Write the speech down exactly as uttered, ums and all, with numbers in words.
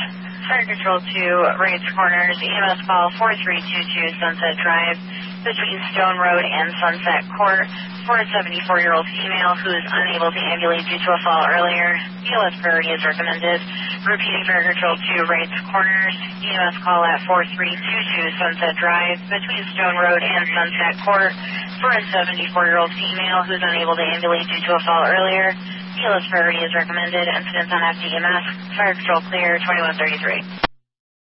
Fire Control two, Rates Corners, E M S call four three two two Sunset Drive between Stone Road and Sunset Court for a seventy-four-year-old female who is unable to ambulate due to a fall earlier. B L S priority is recommended. Repeating Fire Control two, Rates Corners, E M S call at four three two two Sunset Drive between Stone Road and Sunset Court for a seventy-four-year-old female who is unable to ambulate due to a fall earlier. B L S priority is recommended. Incidents on F D M S. Fire Control clear, twenty-one thirty-three.